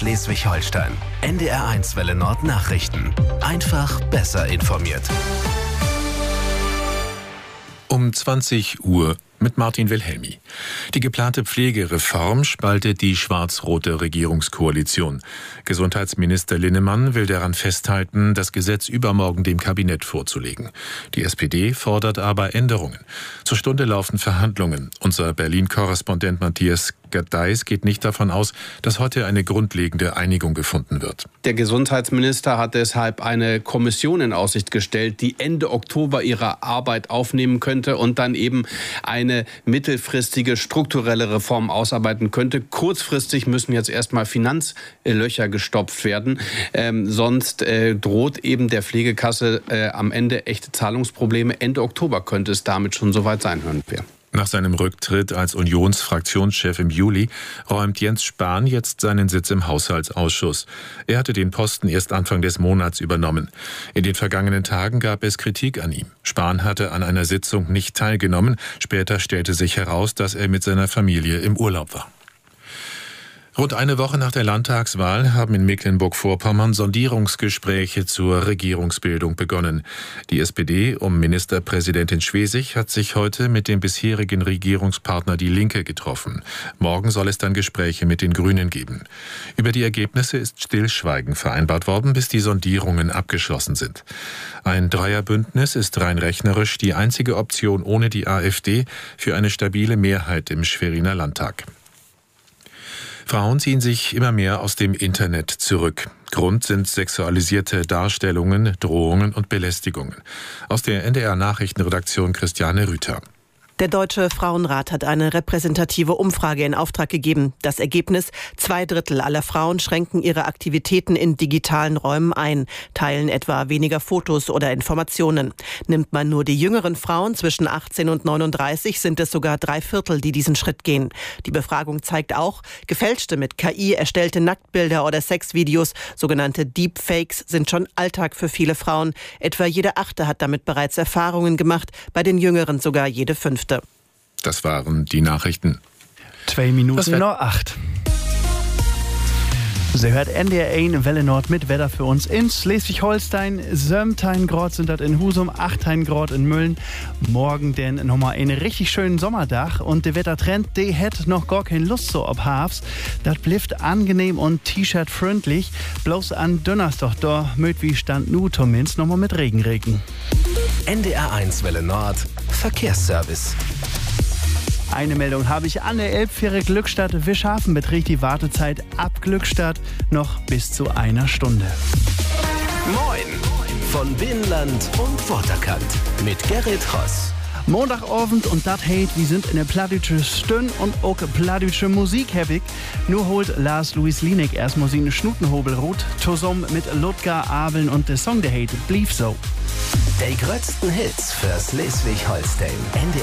Schleswig-Holstein. NDR1 Welle Nord Nachrichten. Einfach besser informiert. Um 20 Uhr mit Martin Wilhelmi. Die geplante Pflegereform spaltet die schwarz-rote Regierungskoalition. Gesundheitsminister Linnemann will daran festhalten, das Gesetz übermorgen dem Kabinett vorzulegen. Die SPD fordert aber Änderungen. Zur Stunde laufen Verhandlungen. Unser Berlin-Korrespondent Matthias Gadeis geht nicht davon aus, dass heute eine grundlegende Einigung gefunden wird. Der Gesundheitsminister hat deshalb eine Kommission in Aussicht gestellt, die Ende Oktober ihre Arbeit aufnehmen könnte und dann eben eine mittelfristige strukturelle Reform ausarbeiten könnte. Kurzfristig müssen jetzt erstmal Finanzlöcher gestopft werden. Sonst droht eben der Pflegekasse am Ende echte Zahlungsprobleme. Ende Oktober könnte es damit schon soweit sein, hören wir. Nach seinem Rücktritt als Unionsfraktionschef im Juli räumt Jens Spahn jetzt seinen Sitz im Haushaltsausschuss. Er hatte den Posten erst Anfang des Monats übernommen. In den vergangenen Tagen gab es Kritik an ihm. Spahn hatte an einer Sitzung nicht teilgenommen. Später stellte sich heraus, dass er mit seiner Familie im Urlaub war. Rund eine Woche nach der Landtagswahl haben in Mecklenburg-Vorpommern Sondierungsgespräche zur Regierungsbildung begonnen. Die SPD um Ministerpräsidentin Schwesig hat sich heute mit dem bisherigen Regierungspartner Die Linke getroffen. Morgen soll es dann Gespräche mit den Grünen geben. Über die Ergebnisse ist Stillschweigen vereinbart worden, bis die Sondierungen abgeschlossen sind. Ein Dreierbündnis ist rein rechnerisch die einzige Option ohne die AfD für eine stabile Mehrheit im Schweriner Landtag. Frauen ziehen sich immer mehr aus dem Internet zurück. Grund sind sexualisierte Darstellungen, Drohungen und Belästigungen. Aus der NDR-Nachrichtenredaktion Christiane Rüther. Der Deutsche Frauenrat hat eine repräsentative Umfrage in Auftrag gegeben. Das Ergebnis: 2/3 aller Frauen schränken ihre Aktivitäten in digitalen Räumen ein, teilen etwa weniger Fotos oder Informationen. Nimmt man nur die jüngeren Frauen zwischen 18 und 39, sind es sogar 3/4, die diesen Schritt gehen. Die Befragung zeigt auch, gefälschte, mit KI erstellte Nacktbilder oder Sexvideos, sogenannte Deepfakes, sind schon Alltag für viele Frauen. Etwa jede 8. hat damit bereits Erfahrungen gemacht, bei den Jüngeren sogar jede 5. Das waren die Nachrichten. 2 Minuten nach 8. Sie hört NDR1 Welle Nord mit Wetter für uns in Schleswig-Holstein. 17 Grad sind das in Husum, 18 Grad in Mölln. Morgen denn nochmal einen richtig schönen Sommerdach. Und der Wettertrend, der hat noch gar keine Lust so ob Hafs. Das bleibt angenehm und T-Shirt-freundlich. Bloß an Donnerstag, da mögt wie Stand nu zumindest nochmal mit Regen. NDR1 Welle Nord Verkehrsservice. Eine Meldung habe ich an der Elbfähre Glückstadt Wischhafen. Beträgt die Wartezeit ab Glückstadt noch bis zu 1 Stunde. Moin von Binnenland und Waterkant mit Gerrit Ross. Montagabend und das heißt, wir sind in der plattdeutsche Stünn und auch plattdeutsche Musik heavig. Nur holt Lars-Louis Lienig erstmal seinen Schnutenhobelrut zusammen mit Ludger Abeln und der Song, der heißt Blieb so. Die größten Hits für Schleswig-Holstein.